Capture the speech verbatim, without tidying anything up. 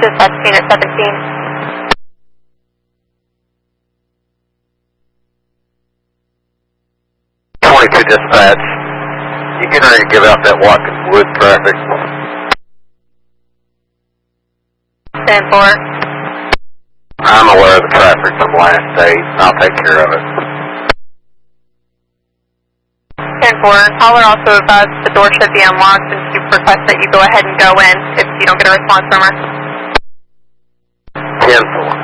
Dispatch unit seventeen. twenty-two dispatch. You getting ready to give out that Watkins Wood traffic? ten four. I'm aware of the traffic from last day. I'll take care of it. ten four. Caller also advised the door should be unlocked and she requests that you go ahead and go in if you don't get a response from her. ten four.